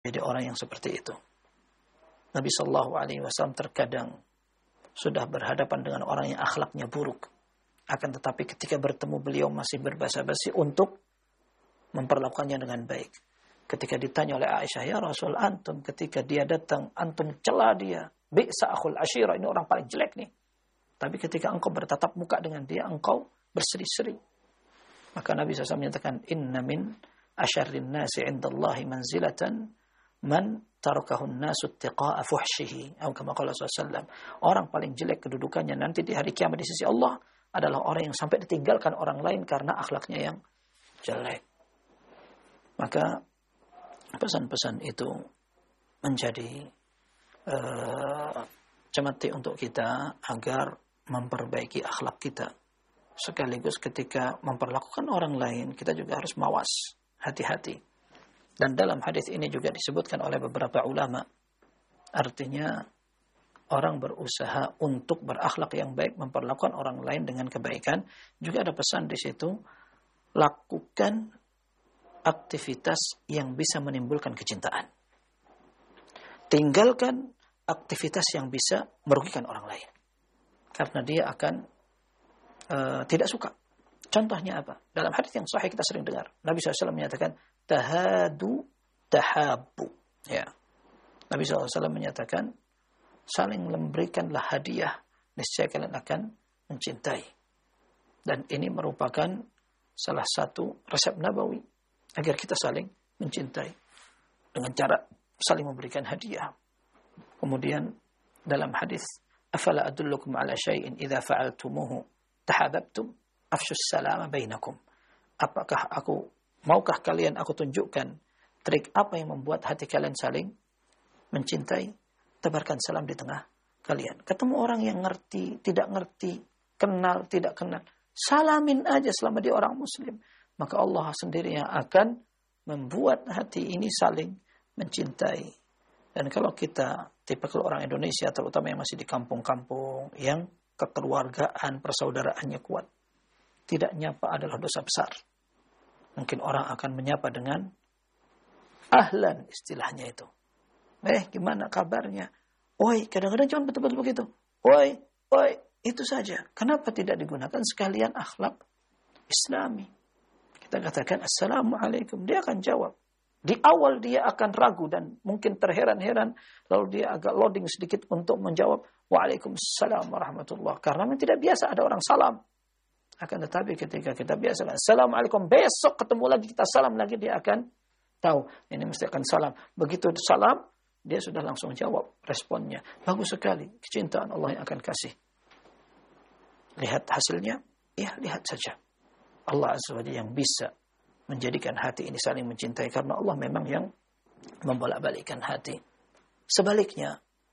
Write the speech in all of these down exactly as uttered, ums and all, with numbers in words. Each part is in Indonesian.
jadi orang yang seperti itu. Nabi Shallallahu Alaihi Wasallam terkadang sudah berhadapan dengan orang yang akhlaknya buruk, akan tetapi ketika bertemu beliau masih berbasa-basi untuk memperlakukannya dengan baik. Ketika ditanya oleh Aisyah, ya Rasul, antum ketika dia datang, antum cela dia, bi'sa akhul ashira, ini orang paling jelek nih. Tapi ketika engkau bertatap muka dengan dia, engkau berseri-seri. Maka Nabi shallallahu alaihi wasallam menyatakan, inna min asyarrin nasi indallahi manzilatan man tarakahun nasu tiqa'a fuhshihi. Atau kama qala sallallahu alaihi wasallam, orang paling jelek kedudukannya nanti di hari kiamat di sisi Allah adalah orang yang sampai ditinggalkan orang lain karena akhlaknya yang jelek. Maka pesan-pesan itu menjadi uh, cemeti untuk kita agar memperbaiki akhlak kita. Sekaligus ketika memperlakukan orang lain, kita juga harus mawas, hati-hati. Dan dalam hadis ini juga disebutkan oleh beberapa ulama, artinya orang berusaha untuk berakhlak yang baik, memperlakukan orang lain dengan kebaikan. Juga ada pesan di situ, lakukan aktivitas yang bisa menimbulkan kecintaan. Tinggalkan aktivitas yang bisa merugikan orang lain, karena dia akan uh, tidak suka. Contohnya apa? Dalam hadis yang sahih kita sering dengar, Nabi shallallahu alaihi wasallam menyatakan, tahadu tahabbu. Ya. Nabi shallallahu alaihi wasallam menyatakan, saling memberikanlah hadiah, niscaya kalian akan mencintai. Dan ini merupakan salah satu resep Nabawi agar kita saling mencintai dengan cara saling memberikan hadiah. Kemudian dalam hadis, afala adullukum ala syai'in idza fa'altumuhu tahabbtum afshus salama bainakum. Apakah aku maukah kalian aku tunjukkan trik apa yang membuat hati kalian saling mencintai? Tebarkan salam di tengah kalian. Ketemu orang yang ngerti, tidak ngerti, kenal, tidak kenal, salamin aja selama dia orang muslim. Maka Allah sendiri yang akan membuat hati ini saling mencintai. Dan kalau kita tipe orang Indonesia, terutama yang masih di kampung-kampung, yang kekeluargaan, persaudaraannya kuat, tidak nyapa adalah dosa besar. Mungkin orang akan menyapa dengan ahlan, istilahnya itu. Eh, gimana kabarnya? Oi, kadang-kadang cuma betul-betul begitu. Oi, oi, itu saja. Kenapa tidak digunakan sekalian akhlak Islami? Kita katakan assalamualaikum, dia akan jawab. Di awal dia akan ragu dan mungkin terheran-heran, lalu dia agak loading sedikit untuk menjawab waalaikumsalam warahmatullah, karena memang tidak biasa ada orang salam. Akan tetapi ketika kita biasa assalamualaikum, besok ketemu lagi kita salam lagi, dia akan tahu ini mesti akan salam. Begitu salam, dia sudah langsung jawab, responnya bagus sekali. Kecintaan Allah yang akan kasih. Lihat hasilnya, ya lihat saja. Allah Azza wa Jalla yang bisa menjadikan hati ini saling mencintai, karena Allah memang yang membolak-balikkan hati. Sebaliknya,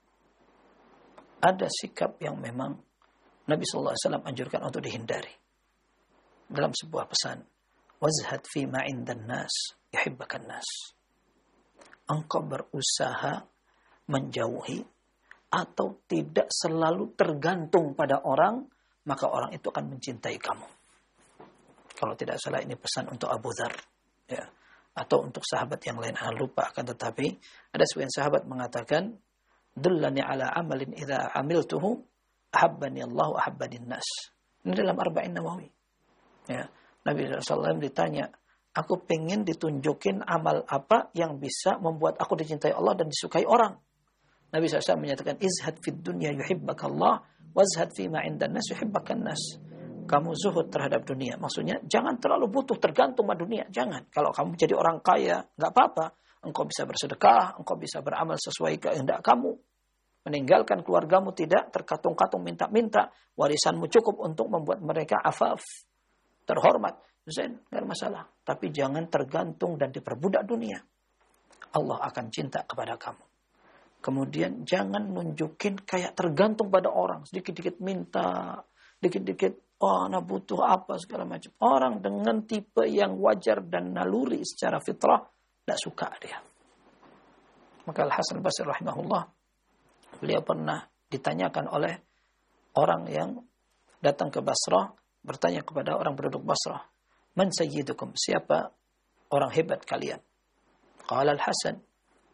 ada sikap yang memang Nabi shallallahu alaihi wasallam anjurkan untuk dihindari. Dalam sebuah pesan, wazhad fi ma indan nas yuhibbakan nas. Engkau berusaha menjauhi atau tidak selalu tergantung pada orang, maka orang itu akan mencintai kamu. Kalau tidak salah ini pesan untuk Abu Dzar, ya, atau untuk sahabat yang lain, saya lupa. Akan tetapi ada sebagian sahabat mengatakan, dullani ala amalin idza amiltuhu ahabbani Allah wa ahabbani nas. Ini dalam Arba'in Nawawi. Ya, Nabi shallallahu alaihi wasallam ditanya, aku pengen ditunjukin amal apa yang bisa membuat aku dicintai Allah dan disukai orang. Nabi shallallahu alaihi wasallam menyatakan, izhad fid dunya yuhibbakallah, wazhad fi ma indan nas yuhibbakan nas. Kamu zuhud terhadap dunia. Maksudnya, jangan terlalu butuh, tergantung pada dunia. Jangan. Kalau kamu jadi orang kaya, nggak apa-apa. Engkau bisa bersedekah, engkau bisa beramal sesuai kehendak kamu. Meninggalkan keluargamu tidak terkatung-katung minta-minta. Warisanmu cukup untuk membuat mereka afaf, terhormat. Zain, nggak ada masalah. Tapi jangan tergantung dan diperbudak dunia. Allah akan cinta kepada kamu. Kemudian jangan nunjukin kayak tergantung pada orang. Sedikit-dikit minta, dikit-dikit, oh, anak butuh apa, segala macam. Orang dengan tipe yang wajar dan naluri secara fitrah, tidak suka dia. Maka Al-Hasan Al-Basri rahimahullah, beliau pernah ditanyakan oleh orang yang datang ke Basrah, bertanya kepada orang penduduk Basrah, man sayyidukum, siapa orang hebat kalian? Qala Al-Hasan,